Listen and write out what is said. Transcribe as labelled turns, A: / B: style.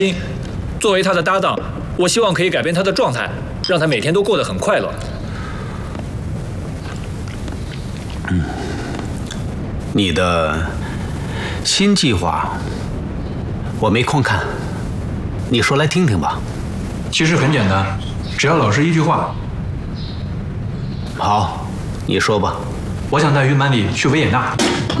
A: 作为他的搭档，我希望可以改变他的状态，让他每天都过得很快乐。
B: 你的新计划我没空看，你说来听听吧。
C: 其实很简单，只要老师一句话。
B: 好，你说吧。
C: 我想带于曼丽去维也纳。